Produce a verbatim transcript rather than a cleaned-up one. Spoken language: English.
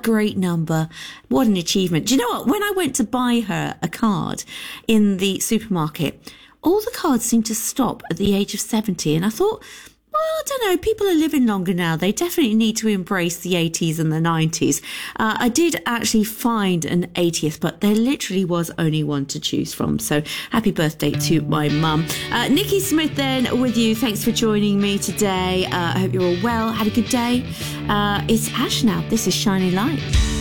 great number. What an achievement. Do you know what? When I went to buy her a card in the supermarket, all the cards seemed to stop at the age of seventy. And I thought, well, I don't know, people are living longer now. They definitely need to embrace the eighties and the nineties. Uh, I did actually find an eightieth, but there literally was only one to choose from. So happy birthday to my mum. Uh, Nikki Smith then with you. Thanks for joining me today. Uh, I hope you're all well. Have a good day. Uh, it's Ash now. This is Shining Light.